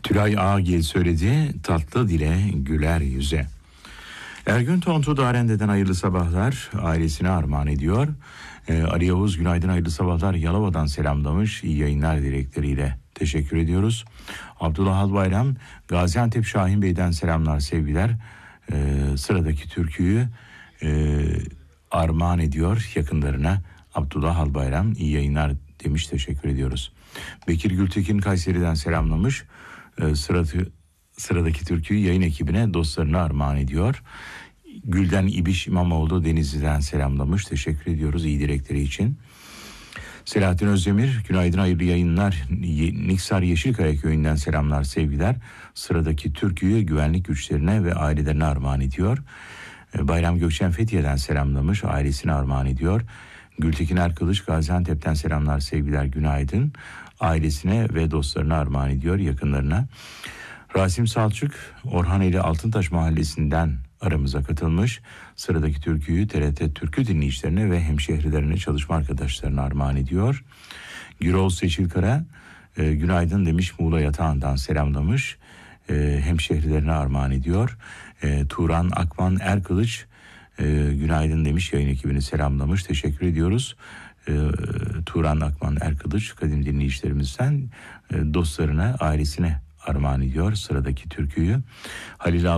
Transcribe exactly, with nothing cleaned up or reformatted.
Tülay Ağgil söyledi, tatlı dile güler yüze. Ergün Tontu Darende'den hayırlı sabahlar, ailesine armağan ediyor. Ee, Ali Yavuz günaydın, hayırlı sabahlar, Yalova'dan selamlamış, iyi yayınlar dilekleriyle teşekkür ediyoruz. Abdullah Albayram Gaziantep Şahin Bey'den selamlar, sevgiler. Ee, sıradaki türküyü e, armağan ediyor yakınlarına. Abdullah Albayram iyi yayınlar demiş, teşekkür ediyoruz. Bekir Gültekin Kayseri'den selamlamış. Ee, sırası, sıradaki türküyü yayın ekibine, dostlarına armağan ediyor. Gülden İbiş İmamoğlu Denizli'den selamlamış. Teşekkür ediyoruz iyi dilekleri için. Selahattin Özdemir günaydın, hayırlı yayınlar. Niksar Yeşilkaya köyünden selamlar, sevgiler. Sıradaki türküyü güvenlik güçlerine ve ailelerine armağan ediyor. Bayram Gökçen Fethiye'den selamlamış, ailesine armağan ediyor. Gültekin Erkılıç Gaziantep'ten selamlar, sevgiler, günaydın. Ailesine ve dostlarına armağan ediyor, yakınlarına. Rasim Salçık Orhaneli Altıntaş Mahallesi'nden aramıza katılmış. Sıradaki türküyü T R T Türkü dinleyicilerine ve hemşehrilerine, çalışma arkadaşlarına armağan ediyor. Gürol Seçilkara e, günaydın demiş, Muğla Yatağı'ndan selamlamış. E, hemşehrilerine armağan ediyor. E, Turan Akman Erkılıç e, günaydın demiş, yayın ekibini selamlamış. Teşekkür ediyoruz. E, Turan Akman Erkılıç kadim dinleyicilerimizden e, dostlarına, ailesine armağan ediyor sıradaki türküyü. Halil